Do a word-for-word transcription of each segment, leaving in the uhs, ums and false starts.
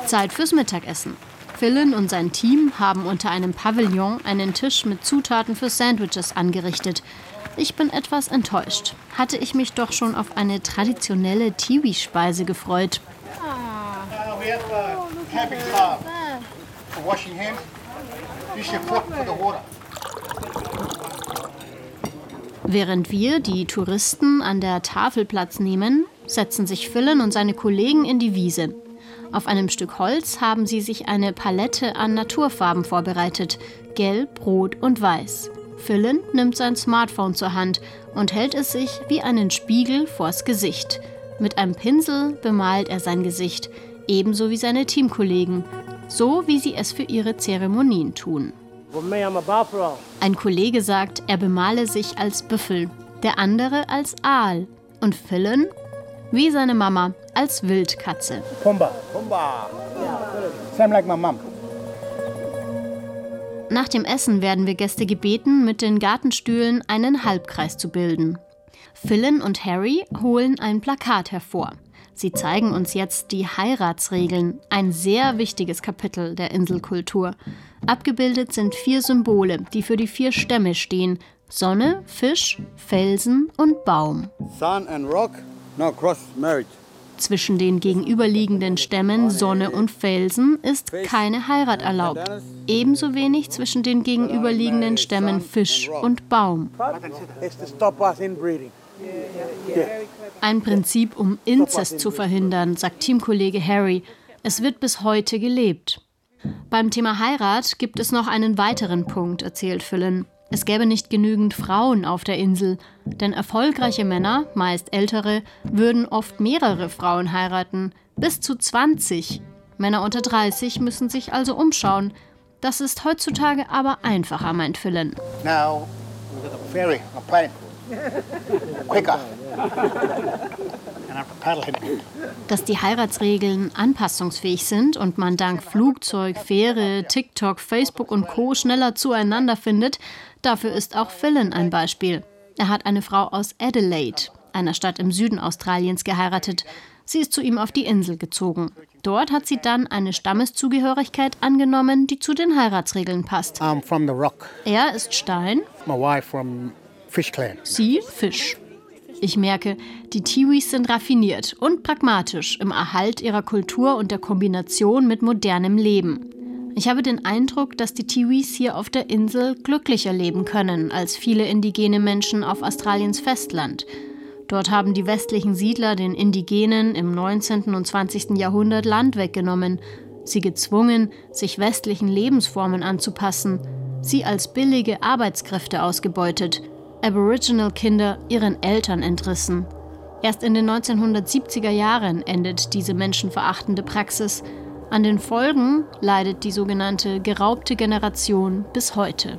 Zeit fürs Mittagessen. Philin und sein Team haben unter einem Pavillon einen Tisch mit Zutaten für Sandwiches angerichtet. Ich bin etwas enttäuscht. Hatte ich mich doch schon auf eine traditionelle Tiwi-Speise gefreut. Während wir, die Touristen, an der Tafel Platz nehmen, setzen sich Philin und seine Kollegen in die Wiese. Auf einem Stück Holz haben sie sich eine Palette an Naturfarben vorbereitet, gelb, rot und weiß. Philin nimmt sein Smartphone zur Hand und hält es sich wie einen Spiegel vors Gesicht. Mit einem Pinsel bemalt er sein Gesicht, ebenso wie seine Teamkollegen, so wie sie es für ihre Zeremonien tun. Ein Kollege sagt, er bemale sich als Büffel, der andere als Aal und Philin, wie seine Mama, als Wildkatze. Pumba. Pumba. Same like my mom. Nach dem Essen werden wir Gäste gebeten, mit den Gartenstühlen einen Halbkreis zu bilden. Philin und Harry holen ein Plakat hervor. Sie zeigen uns jetzt die Heiratsregeln, ein sehr wichtiges Kapitel der Inselkultur. Abgebildet sind vier Symbole, die für die vier Stämme stehen: Sonne, Fisch, Felsen und Baum. Sun and rock, no cross marriage. Zwischen den gegenüberliegenden Stämmen Sonne und Felsen ist keine Heirat erlaubt. Ebenso wenig zwischen den gegenüberliegenden Stämmen Fisch und Baum. Ein Prinzip, um Inzest zu verhindern, sagt Teamkollege Harry. Es wird bis heute gelebt. Beim Thema Heirat gibt es noch einen weiteren Punkt, erzählt Philin. Es gäbe nicht genügend Frauen auf der Insel, denn erfolgreiche Männer, meist ältere, würden oft mehrere Frauen heiraten, bis zu zwanzig. Männer unter dreißig müssen sich also umschauen. Das ist heutzutage aber einfacher, meint Philin. Now, with a ferry, a plane. Quicker. Dass die Heiratsregeln anpassungsfähig sind und man dank Flugzeug, Fähre, TikTok, Facebook und Co. schneller zueinander findet, dafür ist auch Philin ein Beispiel. Er hat eine Frau aus Adelaide, einer Stadt im Süden Australiens, geheiratet. Sie ist zu ihm auf die Insel gezogen. Dort hat sie dann eine Stammeszugehörigkeit angenommen, die zu den Heiratsregeln passt. I'm from the rock. Er ist Stein, My wife from Fish Clan. sie Fisch. Ich merke, die Tiwis sind raffiniert und pragmatisch im Erhalt ihrer Kultur und der Kombination mit modernem Leben. Ich habe den Eindruck, dass die Tiwis hier auf der Insel glücklicher leben können als viele indigene Menschen auf Australiens Festland. Dort haben die westlichen Siedler den Indigenen im neunzehnten und zwanzigsten Jahrhundert Land weggenommen, sie gezwungen, sich westlichen Lebensformen anzupassen, sie als billige Arbeitskräfte ausgebeutet, Aboriginal-Kinder ihren Eltern entrissen. Erst in den neunzehnhundertsiebziger Jahren endet diese menschenverachtende Praxis. An den Folgen leidet die sogenannte geraubte Generation bis heute.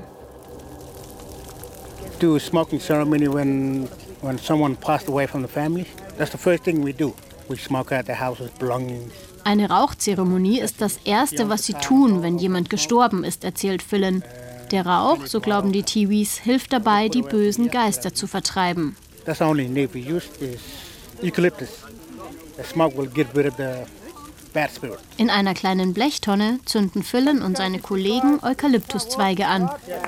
Do a smoking ceremony when when someone passed away from the family. That's the first thing we do. We smoke out the house's belongings. Eine Rauchzeremonie ist das Erste, was sie tun, wenn jemand gestorben ist, erzählt Philin. Der Rauch, so glauben die Tiwis, hilft dabei, die bösen Geister zu vertreiben. That's the only leaf we use is eucalyptus. The smoke will get rid of the bad spirit. In einer kleinen Blechtonne zünden Philin und seine Kollegen Eukalyptuszweige an.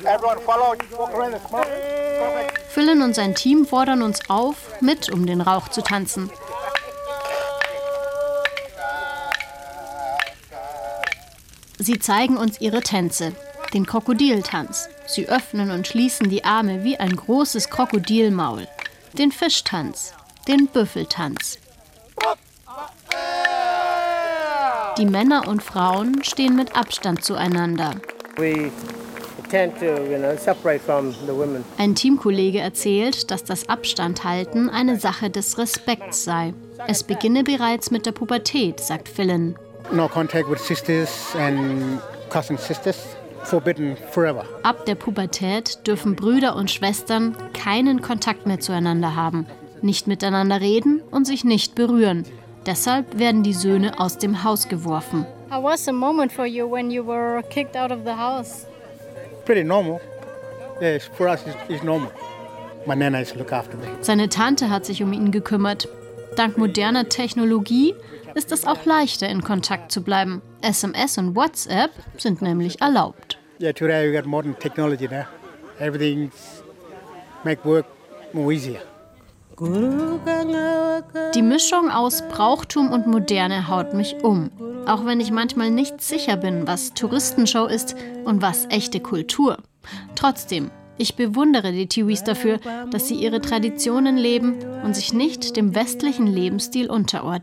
Philin und sein Team fordern uns auf, mit um den Rauch zu tanzen. Sie zeigen uns ihre Tänze, den Krokodiltanz. Sie öffnen und schließen die Arme wie ein großes Krokodilmaul. Den Fischtanz, den Büffeltanz. Die Männer und Frauen stehen mit Abstand zueinander. We tend to, you know, separate from the women. Ein Teamkollege erzählt, dass das Abstandhalten eine Sache des Respekts sei. Es beginne bereits mit der Pubertät, sagt Philin. No contact with sisters and cousin sisters. Forbidden forever. Ab der Pubertät dürfen Brüder und Schwestern keinen Kontakt mehr zueinander haben, nicht miteinander reden und sich nicht berühren. Deshalb werden die Söhne aus dem Haus geworfen. How was the moment for you when you were kicked out of the house? Pretty normal. Yes, for us it's, it's normal. My nana used to look after me. Seine Tante hat sich um ihn gekümmert. Dank moderner Technologie ist es auch leichter, in Kontakt zu bleiben. S M S und WhatsApp sind nämlich erlaubt. Yeah, today we got modern technology now. Everything make work more easier. Die Mischung aus Brauchtum und Moderne haut mich um. Auch wenn ich manchmal nicht sicher bin, was Touristenshow ist und was echte Kultur. Trotzdem, ich bewundere die Tiwis dafür, dass sie ihre Traditionen leben und sich nicht dem westlichen Lebensstil unterordnen.